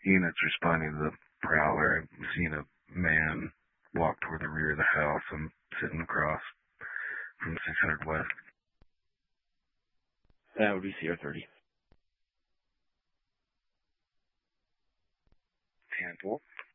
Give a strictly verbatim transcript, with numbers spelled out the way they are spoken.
units responding to the prowler. I've seen a man walk toward the rear of the house. I'm sitting across from six hundred West. That would be C R thirty. ten four.